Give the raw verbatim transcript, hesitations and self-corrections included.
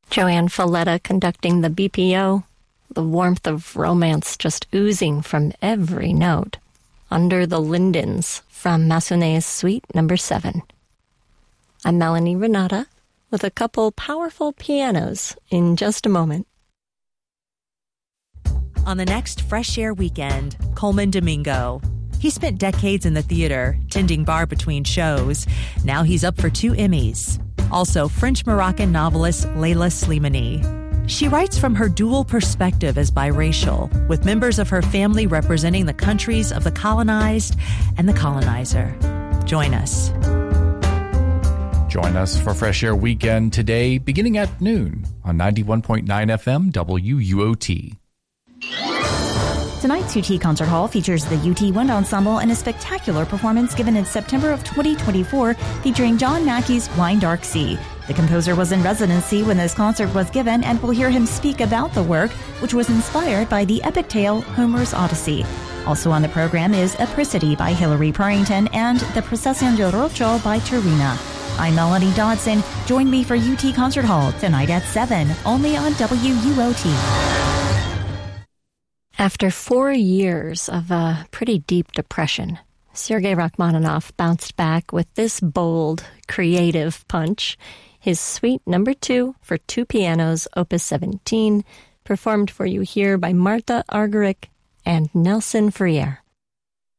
Joanne Falletta conducting the B P O, the warmth of romance just oozing from every note. Under the Lindens from Massenet's Suite Number seven. I'm Melanie Renata with a couple powerful pianos in just a moment. On the next Fresh Air Weekend, Coleman Domingo. He spent decades in the theater, tending bar between shows. Now he's up for two Emmys. Also, French-Moroccan novelist Leila Slimani. She writes from her dual perspective as biracial, with members of her family representing the countries of the colonized and the colonizer. Join us. Join us for Fresh Air Weekend today, beginning at noon on ninety-one point nine F M W U O T. Tonight's U T Concert Hall features the U T Wind Ensemble and a spectacular performance given in September of twenty twenty-four featuring John Mackey's Wine Dark Sea. The composer was in residency when this concert was given, and we'll hear him speak about the work, which was inspired by the epic tale Homer's Odyssey. Also on the program is Apricity by Hilary Purrington and The Procession de Rocho by Terina. I'm Melanie Dodson. Join me for U T Concert Hall tonight at seven, only on W U O T. After four years of a pretty deep depression, Sergei Rachmaninoff bounced back with this bold, creative punch. His Suite Number two for two pianos, Opus seventeen, performed for you here by Martha Argerich and Nelson Freire.